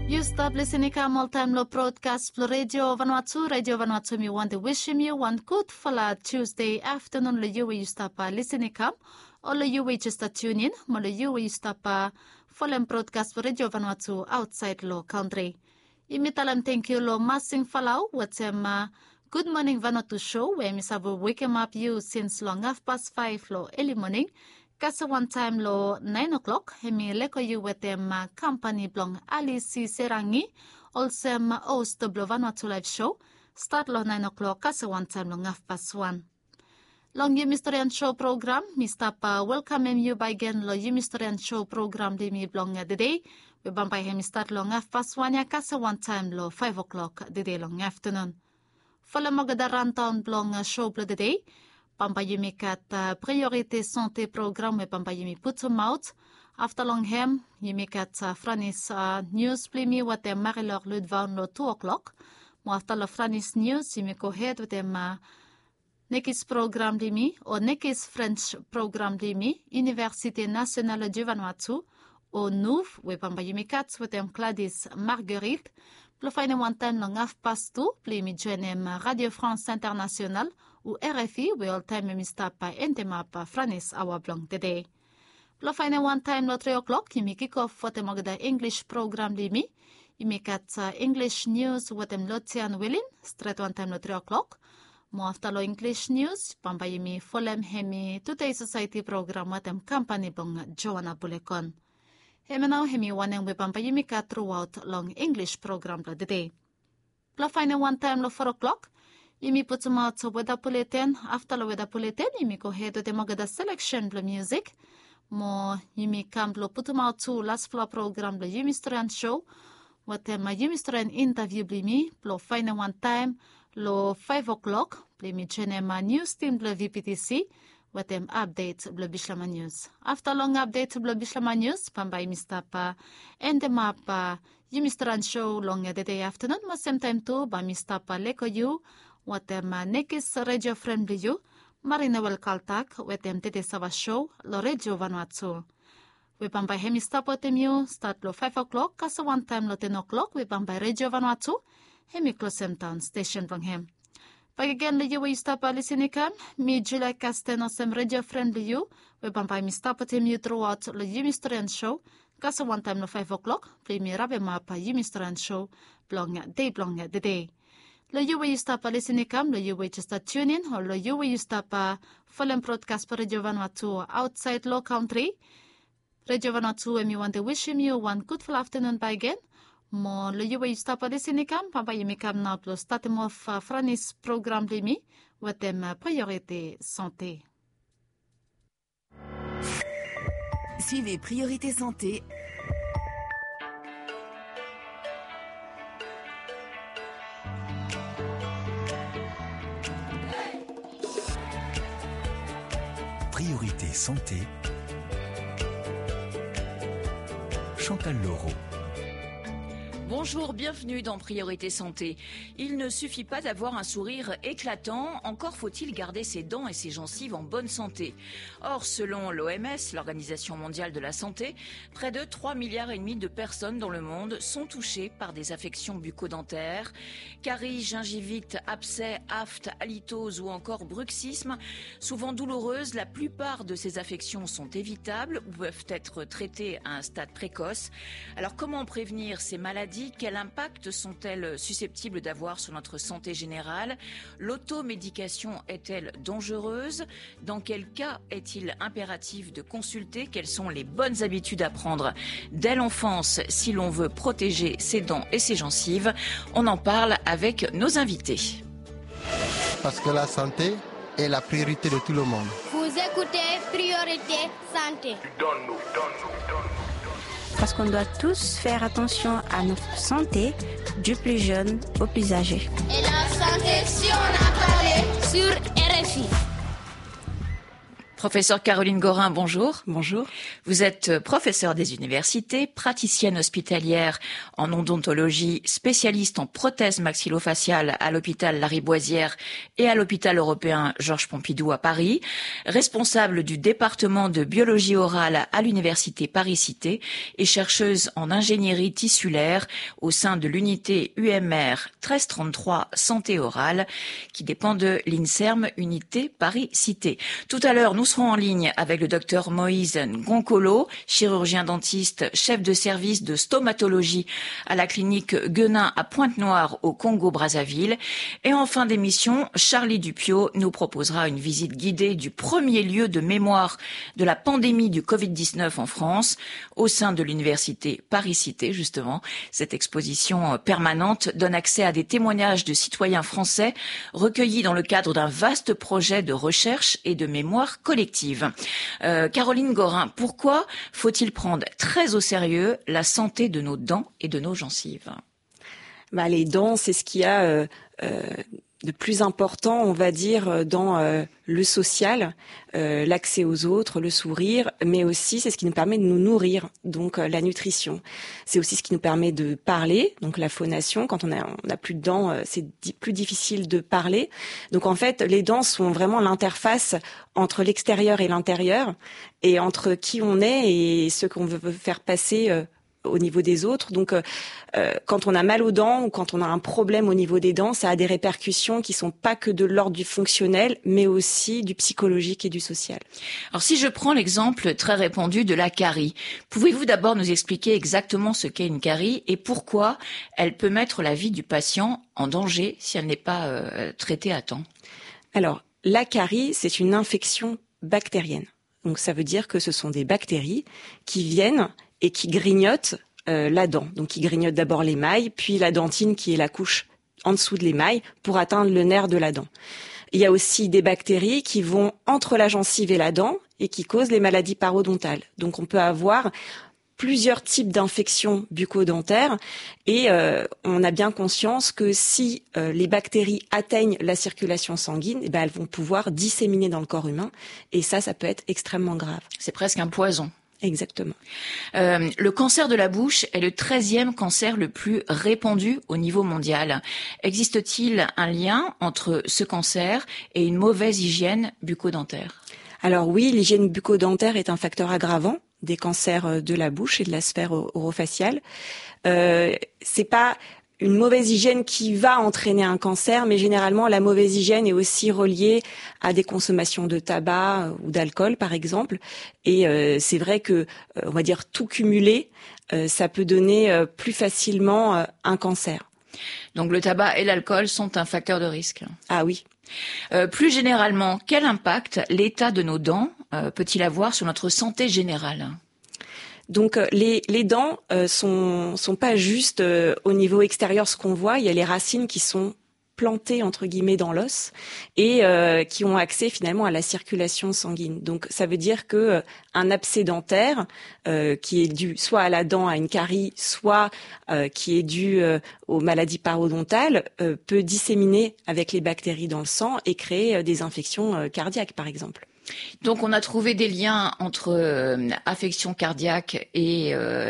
You stop listening to all-time low broadcast for Radio Vanuatu. Radio Vanuatu, we want to wish you one good fala Tuesday afternoon. You will stop listening come. All you will just tune in. All you will stop follow broadcast for Radio Vanuatu outside low country. Imitalam thank you lo masing falau. What's Good Morning Vanuatu show where Miss Abu wake up you since long 5:30 lo early morning. Kasa one time lo 9 o'clock, hemi leko you with them company blong Ali Si Serangi, also host the Vanuatu live show, start lo 9 o'clock, kasa one time lo 1:30. Long you Mysterian show program, Mr. Pa welcome you by again lo you Mysterian show program di mi blong the day, we bampai hemi start lo 1:30 ya kasa one time lo 5 o'clock the day long afternoon. Follow magadaran town blong show the day. Pampayumi kat priorité santé programme e pampayumi put some out. After long hem, yumi kat Franis news plimi wat em Marilor Ludvan lo 2 o'clock. Mo after lo Franis news, yumi go ahead with em nekis program limi o nekis French program limi Université Nationale du Vanuatu o Nouf we pampayumi kat with em Gladys Marguerite. Plo fine one time lo 2:30 plimi joinem Radio France Internationale ou RFI, we all time Mr. Pa Entemapa Franis our blong today. Plo fine one time lo 3 o'clock, yumi kick off what em the English program limi. Yumi kat English news what em Lotian Willin, straight one time lo 3 o'clock. Mo after lo English news, pamba yumi folem hemi Today Society program what em company bong Joanna Bulekon. Hemi now hemi one we pamba yumi kat throughout long English program lo today. Plo fine one time lo 4 o'clock, yumi put some out weather bulletin. After the weather bulletin, yumi go ahead with the magada selection of music. Mo yumi camp lo put out to last floor program the Yumi Strand show. What my Yumi Strand interview blimi. Plo fine one time lo 5 o'clock. Blimi chenema news team the VPTC. What them update the Bishlama news. After long update the Bishlama news, pambay Mr. Pa and the map Yumi Strand show long the day afternoon. Mo same time too by Mr. Pa leko you. What them nekis radio friendly you, Marina wel kaltak, with them tete sava show, lo Radio Vanuatu. We pambay hemi stop with them you, start lo 5 o'clock, kasa one time lo 10 o'clock, we pambay Radio Vanuatu, hemi close town station from him. Pag again le you we stop listening kam, mi July Casten osem radio friendly you, we pambay mi stop with him you throughout lo Yumi Strand show, kasa one time lo 5 o'clock, play mi rabe mapa Yumi Strand show, blong the day. Lo you will stop listening come, lo you will just tune in, or lo you will stop follow broadcast for Radio Vanuatu outside low country. Radio Vanuatu, and we want to wish you one good full afternoon by again. Mo lo you will stop listening come, papa you may come now to start them off Franis program limi with them priorité santé. Suivez Priorité Santé. Priorité Santé. Chantal Laureau. Bonjour, bienvenue dans Priorité Santé. Il ne suffit pas d'avoir un sourire éclatant, encore faut-il garder ses dents et ses gencives en bonne santé. Or, selon l'OMS, l'Organisation mondiale de la santé, près de 3,5 milliards de personnes dans le monde sont touchées par des affections bucco-dentaires. Caries, gingivite, abcès, aphte, halitose ou encore bruxisme. Souvent douloureuses, la plupart de ces affections sont évitables ou peuvent être traitées à un stade précoce. Alors, comment prévenir ces maladies ? Quel impact sont-elles susceptibles d'avoir sur notre santé générale? L'automédication est-elle dangereuse? Dans quel cas est-il impératif de consulter? Quelles sont les bonnes habitudes à prendre dès l'enfance si l'on veut protéger ses dents et ses gencives? On en parle avec nos invités. Parce que la santé est la priorité de tout le monde. Vous écoutez Priorité Santé. Parce qu'on doit tous faire attention à notre santé, du plus jeune au plus âgé. Et la santé, si on a parlé sur RFI. Professeur Caroline Gorin, bonjour. Bonjour. Vous êtes professeure des universités, praticienne hospitalière en odontologie, spécialiste en prothèses maxillofaciales à l'hôpital Lariboisière et à l'hôpital européen Georges Pompidou à Paris, responsable du département de biologie orale à l'université Paris-Cité et chercheuse en ingénierie tissulaire au sein de l'unité UMR 1333 santé orale qui dépend de l'INSERM unité Paris-Cité. Tout à l'heure, nous serons en ligne avec le docteur Moïse Ngonkolo, chirurgien dentiste, chef de service de stomatologie à la clinique Guenin à Pointe-Noire au Congo-Brazzaville. Et en fin d'émission, Charlie Dupiot nous proposera une visite guidée du premier lieu de mémoire de la pandémie du Covid-19 en France, au sein de l'université Paris-Cité, justement. Cette exposition permanente donne accès à des témoignages de citoyens français recueillis dans le cadre d'un vaste projet de recherche et de mémoire collective. Caroline Gorin, pourquoi faut-il prendre très au sérieux la santé de nos dents et de nos gencives ? Les dents, c'est ce qu'il y a de plus important, on va dire, dans le social, l'accès aux autres, le sourire, mais aussi c'est ce qui nous permet de nous nourrir, donc la nutrition. C'est aussi ce qui nous permet de parler, donc la phonation. Quand on a plus de dents, c'est plus difficile de parler. Donc en fait, les dents sont vraiment l'interface entre l'extérieur et l'intérieur, et entre qui on est et ce qu'on veut faire passer au niveau des autres. Donc, quand on a mal aux dents ou quand on a un problème au niveau des dents, ça a des répercussions qui sont pas que de l'ordre du fonctionnel, mais aussi du psychologique et du social. Alors, si je prends l'exemple très répandu de la carie, pouvez-vous d'abord nous expliquer exactement ce qu'est une carie et pourquoi elle peut mettre la vie du patient en danger si elle n'est pas traitée à temps ? Alors, la carie, c'est une infection bactérienne. Donc, ça veut dire que ce sont des bactéries qui viennent et qui grignotent la dent. Donc, ils grignotent d'abord l'émail, puis la dentine qui est la couche en dessous de l'émail pour atteindre le nerf de la dent. Il y a aussi des bactéries qui vont entre la gencive et la dent et qui causent les maladies parodontales. Donc, on peut avoir plusieurs types d'infections bucco-dentaires et on a bien conscience que si les bactéries atteignent la circulation sanguine, elles vont pouvoir disséminer dans le corps humain et ça peut être extrêmement grave. C'est presque un poison. Exactement. Le cancer de la bouche est le 13e cancer le plus répandu au niveau mondial. Existe-t-il un lien entre ce cancer et une mauvaise hygiène bucco-dentaire ? Alors oui, l'hygiène bucco-dentaire est un facteur aggravant des cancers de la bouche et de la sphère orofaciale. C'est pas une mauvaise hygiène qui va entraîner un cancer, mais généralement la mauvaise hygiène est aussi reliée à des consommations de tabac ou d'alcool, par exemple. Et c'est vrai que, on va dire tout cumulé, ça peut donner plus facilement un cancer. Donc le tabac et l'alcool sont un facteur de risque. Ah oui. Plus généralement, quel impact l'état de nos dents peut-il avoir sur notre santé générale ? Donc les dents sont pas juste au niveau extérieur ce qu'on voit, il y a les racines qui sont plantées entre guillemets dans l'os et qui ont accès finalement à la circulation sanguine. Donc ça veut dire que un abcès dentaire qui est dû soit à la dent, à une carie, soit qui est dû aux maladies parodontales peut disséminer avec les bactéries dans le sang et créer des infections cardiaques par exemple. Donc on a trouvé des liens entre affection cardiaque et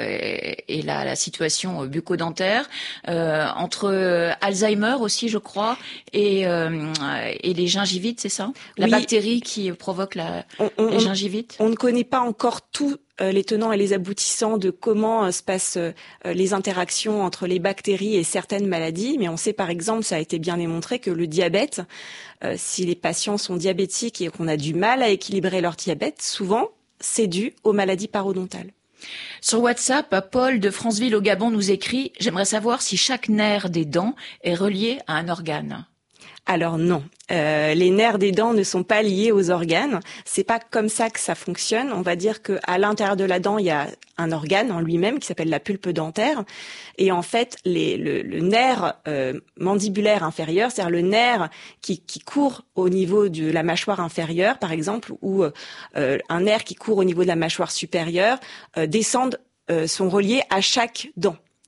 la situation bucco-dentaire, entre Alzheimer aussi je crois et les gingivites, c'est ça ? La bactérie qui provoque les gingivites ? On ne connaît pas encore tout les tenants et les aboutissants de comment se passent les interactions entre les bactéries et certaines maladies, mais on sait par exemple, ça a été bien démontré, que le diabète, si les patients sont diabétiques et qu'on a du mal à équilibrer leur diabète, souvent c'est dû aux maladies parodontales. Sur WhatsApp, Paul de Franceville au Gabon nous écrit « J'aimerais savoir si chaque nerf des dents est relié à un organe ». Alors non, les nerfs des dents ne sont pas liés aux organes. C'est pas comme ça que ça fonctionne. On va dire que à l'intérieur de la dent, il y a un organe en lui-même qui s'appelle la pulpe dentaire. Et en fait, le nerf mandibulaire inférieur, c'est-à-dire le nerf qui court au niveau de la mâchoire inférieure, par exemple, ou un nerf qui court au niveau de la mâchoire supérieure, sont reliés à chaque dent.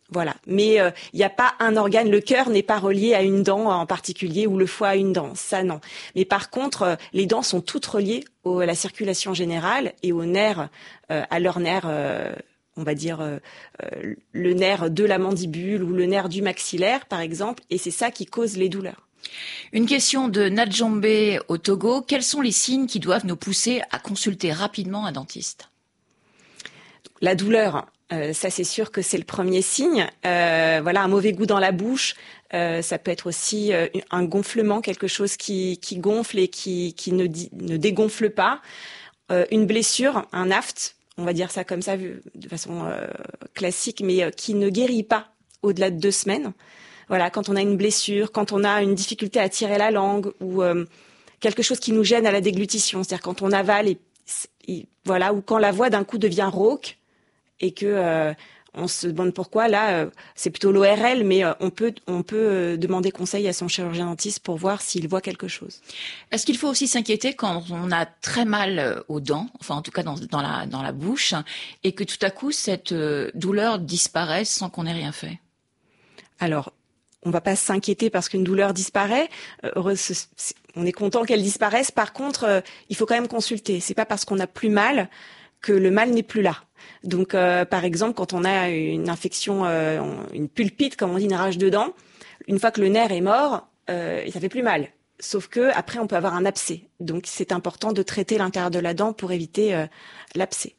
Voilà. Mais il n'y a pas un organe, le cœur n'est pas relié à une dent en particulier ou le foie à une dent, ça non. Mais par contre, les dents sont toutes reliées à la circulation générale et aux nerfs, à leurs nerfs, on va dire le nerf de la mandibule ou le nerf du maxillaire par exemple, et c'est ça qui cause les douleurs. Une question de Nadjombe au Togo. Quels sont les signes qui doivent nous pousser à consulter rapidement un dentiste ? La douleur, ça c'est sûr que c'est le premier signe. Voilà, un mauvais goût dans la bouche. Ça peut être aussi un gonflement, quelque chose qui gonfle et qui ne dégonfle pas. Une blessure, un aft, on va dire ça comme ça de façon classique, mais qui ne guérit pas au-delà de 2 semaines. Voilà, quand on a une blessure, quand on a une difficulté à tirer la langue ou quelque chose qui nous gêne à la déglutition, c'est-à-dire quand on avale voilà, ou quand la voix d'un coup devient rauque et que on se demande pourquoi. Là, c'est plutôt l'ORL, mais on peut demander conseil à son chirurgien dentiste pour voir s'il voit quelque chose. Est-ce qu'il faut aussi s'inquiéter quand on a très mal aux dents, enfin en tout cas dans la bouche, et que tout à coup cette douleur disparaisse sans qu'on ait rien fait ? Alors, on va pas s'inquiéter parce qu'une douleur disparaît. On est content qu'elle disparaisse. Par contre, il faut quand même consulter. C'est pas parce qu'on a plus mal que le mal n'est plus là. Donc, par exemple, quand on a une infection, une pulpite, comme on dit, une rage de dents, une fois que le nerf est mort, ça fait plus mal. Sauf que après, on peut avoir un abcès. Donc, c'est important de traiter l'intérieur de la dent pour éviter l'abcès.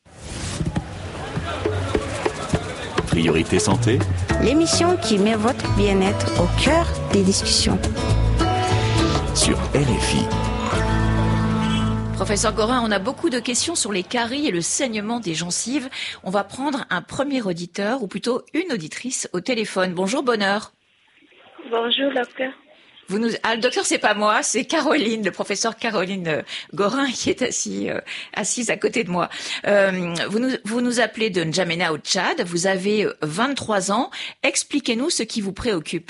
Priorité santé, L'émission qui met votre bien-être au cœur des discussions. sur RFI. Professeur Gorin, on a beaucoup de questions sur les caries et le saignement des gencives. On va prendre un premier auditeur, ou plutôt une auditrice, au téléphone. Bonjour, Bonheur. Bonjour, docteur. Le docteur, c'est pas moi, c'est Caroline, le professeur Caroline Gorin qui est assise à côté de moi. Vous nous appelez de N'Djamena au Tchad. Vous avez 23 ans. Expliquez-nous ce qui vous préoccupe.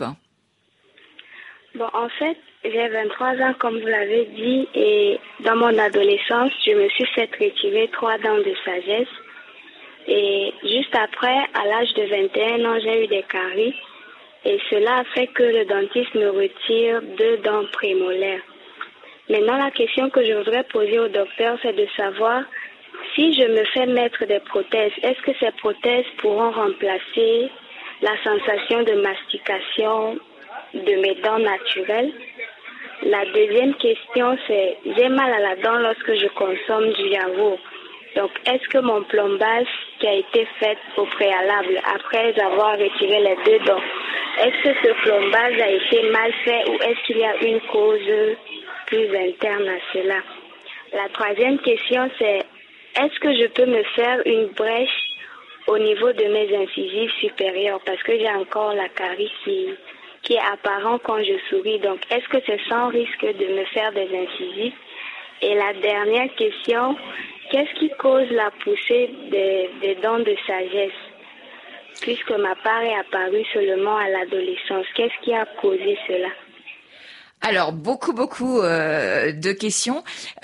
Bon, en fait, j'ai 23 ans, comme vous l'avez dit, et dans mon adolescence, je me suis fait retirer 3 dents de sagesse. Et juste après, à l'âge de 21 ans, j'ai eu des caries. Et cela a fait que le dentiste me retire 2 dents prémolaires. Maintenant, la question que je voudrais poser au docteur, c'est de savoir si je me fais mettre des prothèses, est-ce que ces prothèses pourront remplacer la sensation de mastication de mes dents naturelles? La deuxième question, c'est j'ai mal à la dent lorsque je consomme du yaourt. Donc, est-ce que mon plombage qui a été fait au préalable, après avoir retiré les 2 dents, est-ce que ce plombage a été mal fait ou est-ce qu'il y a une cause plus interne à cela? La troisième question, c'est est-ce que je peux me faire une brèche au niveau de mes incisives supérieures parce que j'ai encore la carie qui est apparente quand je souris. Donc, est-ce que c'est sans risque de me faire des incisives? Et la dernière question, qu'est-ce qui cause la poussée des dents de sagesse? Puisque ma part est apparue seulement à l'adolescence, qu'est-ce qui a causé cela? Alors, beaucoup de questions.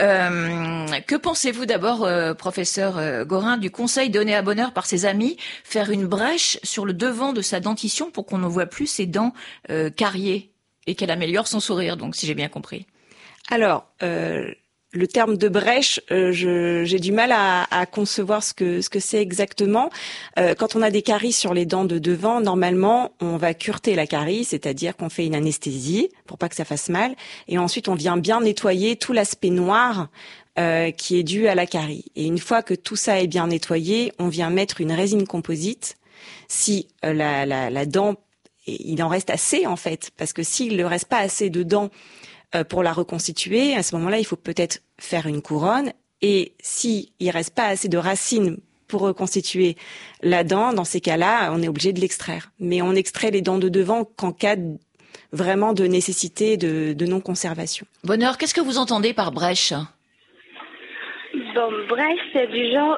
Que pensez-vous d'abord, professeur Gorin, du conseil donné à Bonheur par ses amis, faire une brèche sur le devant de sa dentition pour qu'on ne voit plus ses dents cariées et qu'elle améliore son sourire, donc si j'ai bien compris? Alors, le terme de brèche, j'ai du mal à concevoir ce que c'est exactement. Quand on a des caries sur les dents de devant, normalement, on va cureter la carie, c'est-à-dire qu'on fait une anesthésie pour pas que ça fasse mal, et ensuite on vient bien nettoyer tout l'aspect noir qui est dû à la carie. Et une fois que tout ça est bien nettoyé, on vient mettre une résine composite. Si la dent, il en reste assez en fait, parce que s'il ne reste pas assez de dents pour la reconstituer, à ce moment-là, il faut peut-être faire une couronne. Et si il reste pas assez de racines pour reconstituer la dent, dans ces cas-là, on est obligé de l'extraire. Mais on extrait les dents de devant qu'en cas vraiment de nécessité de non-conservation. Bonheur, qu'est-ce que vous entendez par brèche? Bon, brèche, c'est du genre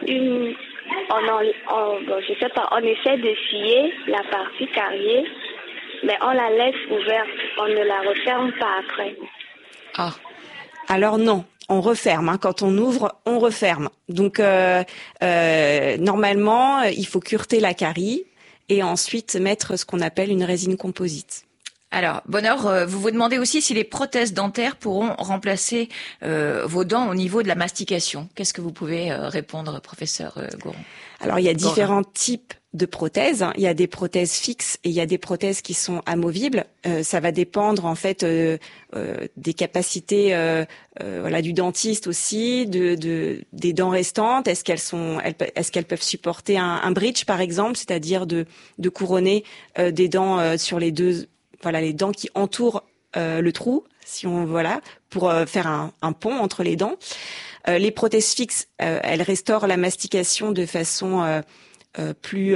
je sais pas, on essaie de scier la partie cariée, mais on la laisse ouverte, on ne la referme pas après. Ah, alors non, on referme. Hein. Quand on ouvre, on referme. Donc normalement, il faut cureter la carie et ensuite mettre ce qu'on appelle une résine composite. Alors, Bonheur, vous vous demandez aussi si les prothèses dentaires pourront remplacer vos dents au niveau de la mastication. Qu'est-ce que vous pouvez répondre, professeur Goron? Alors, il y a différents types de prothèses. Il y a des prothèses fixes et il y a des prothèses qui sont amovibles. Ça va dépendre en fait des capacités du dentiste aussi, des dents restantes. Est-ce qu'elles peuvent supporter un bridge par exemple, c'est-à-dire de couronner des dents sur les dents qui entourent le trou, pour faire un pont entre les dents. Les prothèses fixes, elles restaurent la mastication de façon plus,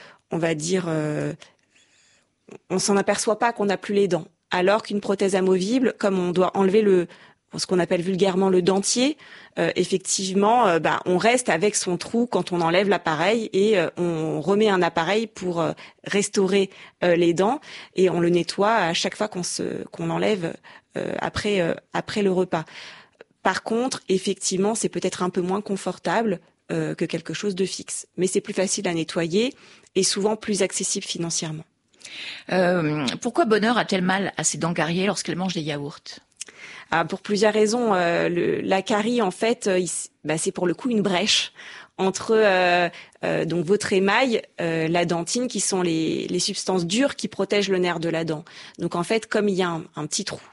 on s'en aperçoit pas qu'on n'a plus les dents. Alors qu'une prothèse amovible, comme on doit enlever ce qu'on appelle vulgairement le dentier, effectivement, on reste avec son trou quand on enlève l'appareil et on remet un appareil pour restaurer les dents et on le nettoie à chaque fois qu'on l'enlève après le repas. Par contre, effectivement, c'est peut-être un peu moins confortable que quelque chose de fixe, mais c'est plus facile à nettoyer et souvent plus accessible financièrement. Pourquoi Bonheur a-t-elle mal à ses dents cariées lorsqu'elle mange des yaourts? Pour plusieurs raisons. La carie, en fait, c'est pour le coup une brèche entre donc votre émail, la dentine, qui sont les substances dures qui protègent le nerf de la dent. Donc en fait, comme il y a un petit trou,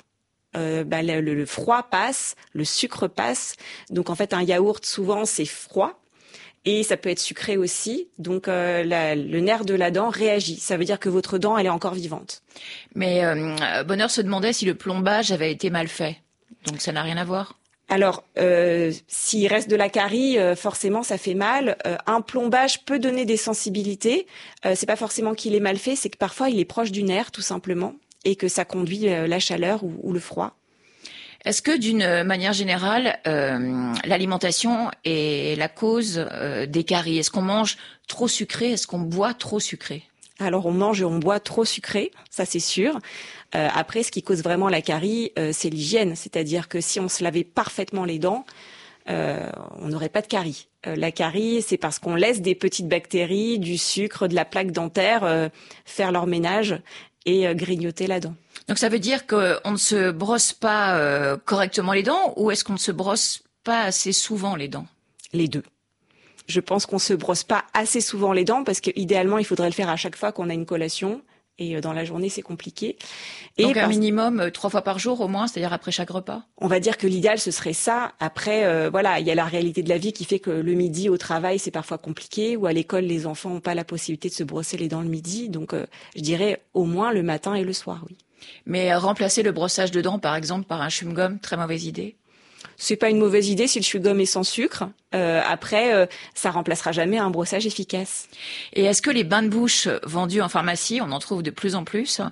le froid passe, le sucre passe. Donc en fait, un yaourt souvent c'est froid. Et ça peut être sucré aussi, donc le nerf de la dent réagit. Ça veut dire que votre dent, elle est encore vivante. Mais Bonheur se demandait si le plombage avait été mal fait. Donc ça n'a rien à voir. Alors, s'il reste de la carie, forcément, ça fait mal. Un plombage peut donner des sensibilités. C'est pas forcément qu'il est mal fait, c'est que parfois il est proche du nerf, tout simplement, et que ça conduit la chaleur ou le froid. Est-ce que d'une manière générale, l'alimentation est la cause des caries? Est-ce qu'on mange trop sucré? Est-ce qu'on boit trop sucré? Alors on mange et on boit trop sucré, ça c'est sûr. Après, ce qui cause vraiment la carie, c'est l'hygiène. C'est-à-dire que si on se lavait parfaitement les dents, on n'aurait pas de carie. La carie, c'est parce qu'on laisse des petites bactéries, du sucre, de la plaque dentaire faire leur ménage et grignoter la dent. Donc ça veut dire qu'on ne se brosse pas correctement les dents, ou est-ce qu'on ne se brosse pas assez souvent les dents? Les deux. Je pense qu'on se brosse pas assez souvent les dents parce que idéalement il faudrait le faire à chaque fois qu'on a une collation et dans la journée c'est compliqué. Donc un minimum 3 fois par jour au moins, c'est-à-dire après chaque repas? On va dire que l'idéal ce serait ça. Après il y a la réalité de la vie qui fait que le midi au travail c'est parfois compliqué, ou à l'école les enfants n'ont pas la possibilité de se brosser les dents le midi, donc je dirais au moins le matin et le soir, oui. Mais remplacer le brossage de dents, par exemple, par un chewing-gum, très mauvaise idée? C'est pas une mauvaise idée si le chewing-gum est sans sucre. Après, ça remplacera jamais un brossage efficace. Et est-ce que les bains de bouche vendus en pharmacie, on en trouve de plus en plus,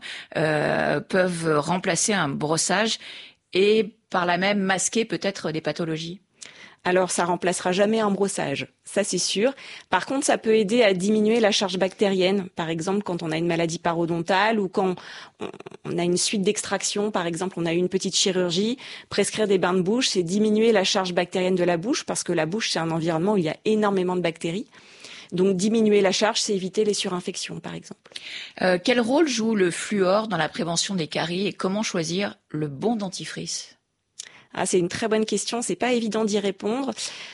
peuvent remplacer un brossage et par là même masquer peut-être des pathologies? Alors, ça remplacera jamais un brossage, ça c'est sûr. Par contre, ça peut aider à diminuer la charge bactérienne. Par exemple, quand on a une maladie parodontale ou quand on a une suite d'extraction, par exemple, on a eu une petite chirurgie, prescrire des bains de bouche, c'est diminuer la charge bactérienne de la bouche, parce que la bouche, c'est un environnement où il y a énormément de bactéries. Donc, diminuer la charge, c'est éviter les surinfections, par exemple. Quel rôle joue le fluor dans la prévention des caries et comment choisir le bon dentifrice? C'est une très bonne question, c'est pas évident d'y répondre.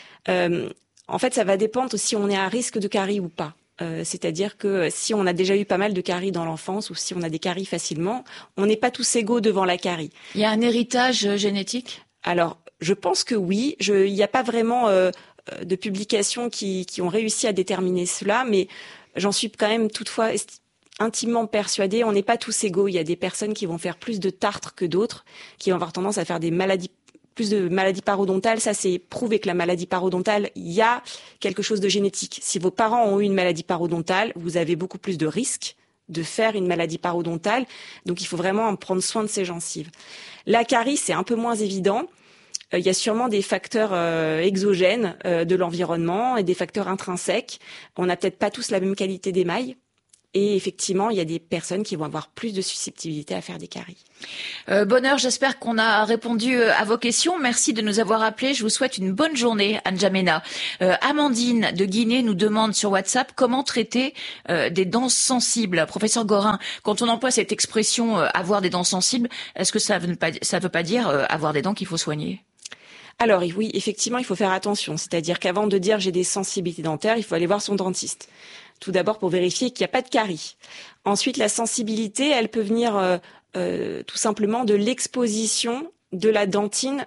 En fait, ça va dépendre si on est à risque de carie ou pas. C'est-à-dire que si on a déjà eu pas mal de caries dans l'enfance ou si on a des caries facilement, on n'est pas tous égaux devant la carie. Il y a un héritage génétique? Alors, je pense que oui. Il n'y a pas vraiment de publications qui ont réussi à déterminer cela, mais j'en suis quand même toutefois intimement persuadée. On n'est pas tous égaux. Il y a des personnes qui vont faire plus de tartre que d'autres, qui vont avoir tendance à faire plus de maladies parodontales. Ça, c'est prouvé que la maladie parodontale, il y a quelque chose de génétique. Si vos parents ont eu une maladie parodontale, vous avez beaucoup plus de risques de faire une maladie parodontale. Donc, il faut vraiment prendre soin de ses gencives. La carie, c'est un peu moins évident. Il y a sûrement des facteurs exogènes de l'environnement et des facteurs intrinsèques. On n'a peut-être pas tous la même qualité d'émail. Et effectivement, il y a des personnes qui vont avoir plus de susceptibilité à faire des caries. Bonheur, j'espère qu'on a répondu à vos questions. Merci de nous avoir appelés. Je vous souhaite une bonne journée, N'Djamena. Amandine de Guinée nous demande sur WhatsApp comment traiter des dents sensibles. Professeur Gorin, quand on emploie cette expression avoir des dents sensibles, est-ce que ça veut pas dire avoir des dents qu'il faut soigner ? Alors oui, effectivement, il faut faire attention. C'est-à-dire qu'avant de dire j'ai des sensibilités dentaires, il faut aller voir son dentiste. Tout d'abord pour vérifier qu'il n'y a pas de caries. Ensuite, la sensibilité, elle peut venir tout simplement de l'exposition de la dentine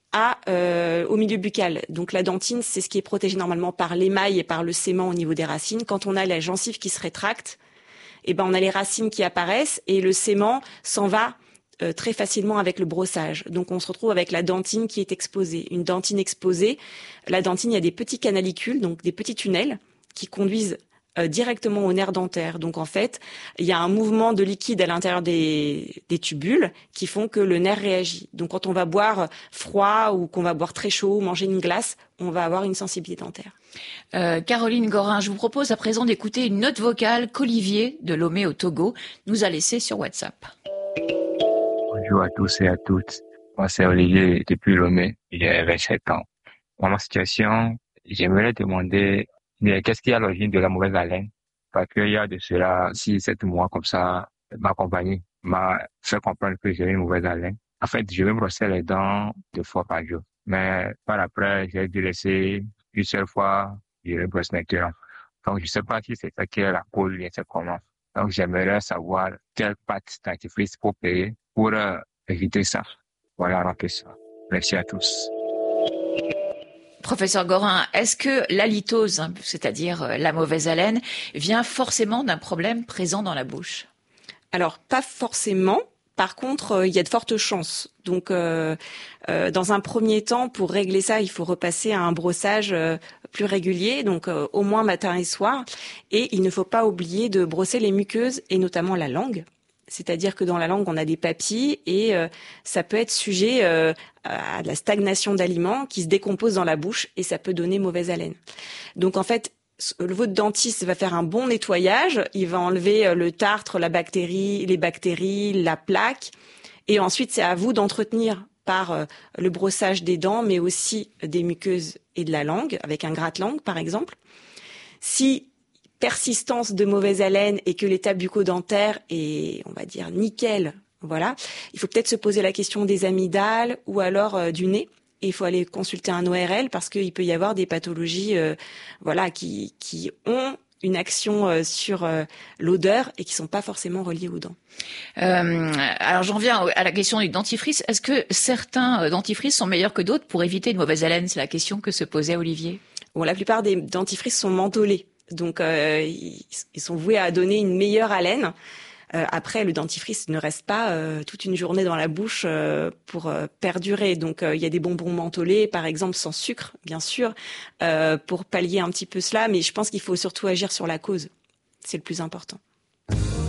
au milieu buccal. Donc la dentine, c'est ce qui est protégé normalement par l'émail et par le sément au niveau des racines. Quand on a la gencive qui se rétracte, on a les racines qui apparaissent et le sément s'en va très facilement avec le brossage. Donc on se retrouve avec la dentine qui est exposée. Une dentine exposée, la dentine, il y a des petits canalicules, donc des petits tunnels qui conduisent directement au nerf dentaire. Donc en fait, il y a un mouvement de liquide à l'intérieur des tubules qui font que le nerf réagit. Donc quand on va boire froid ou qu'on va boire très chaud ou manger une glace, on va avoir une sensibilité dentaire. Caroline Gorin, je vous propose à présent d'écouter une note vocale qu'Olivier de Lomé au Togo nous a laissée sur WhatsApp. Bonjour à tous et à toutes. Moi, c'est Olivier depuis Lomé. J'ai 27 ans. Dans ma situation, j'aimerais demander qu'est-ce qui est à l'origine de la mauvaise haleine? Parce qu'il y a de cela 6-7 mois comme ça, ma compagnie m'a fait comprendre que j'avais une mauvaise haleine. En fait, je vais me brosser les dents 2 fois par jour. Mais par après, j'ai dû laisser une seule fois, je me brosse maintenant. Donc, je ne sais pas si c'est ça qui est la cause, bien c'est comment. Donc, j'aimerais savoir quelle pâte dentifrice pour payer pour éviter ça. Voilà la question. Merci à tous. Professeur Gorin, est-ce que l'halitose, c'est-à-dire la mauvaise haleine, vient forcément d'un problème présent dans la bouche ? Alors, pas forcément. Par contre, il y a de fortes chances. Donc, dans un premier temps, pour régler ça, il faut repasser à un brossage plus régulier, donc au moins matin et soir. Et il ne faut pas oublier de brosser les muqueuses et notamment la langue. C'est-à-dire que dans la langue, on a des papilles et ça peut être sujet à de la stagnation d'aliments qui se décomposent dans la bouche et ça peut donner mauvaise haleine. Donc en fait, votre dentiste va faire un bon nettoyage, il va enlever le tartre, les bactéries, la plaque et ensuite c'est à vous d'entretenir par le brossage des dents mais aussi des muqueuses et de la langue avec un gratte-langue par exemple. Si persistance de mauvaise haleine et que l'état bucco-dentaire est, on va dire, nickel, voilà, il faut peut-être se poser la question des amygdales ou alors du nez. Et il faut aller consulter un ORL parce qu'il peut y avoir des pathologies qui ont une action sur l'odeur et qui sont pas forcément reliées aux dents. Alors j'en viens à la question du dentifrice. Est-ce que certains dentifrices sont meilleurs que d'autres pour éviter une mauvaise haleine ? C'est la question que se posait Olivier. Bon, la plupart des dentifrices sont mentholés. Donc, ils sont voués à donner une meilleure haleine. Après, le dentifrice ne reste pas toute une journée dans la bouche pour perdurer. Donc, il y a des bonbons mentholés, par exemple, sans sucre, bien sûr, pour pallier un petit peu cela. Mais je pense qu'il faut surtout agir sur la cause. C'est le plus important.